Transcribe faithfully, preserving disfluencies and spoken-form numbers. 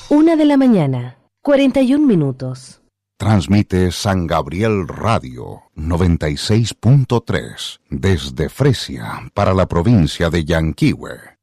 Una de la mañana, cuarenta y un minutos. Transmite San Gabriel Radio noventa y seis punto tres desde Fresia para la provincia de Yanquihue.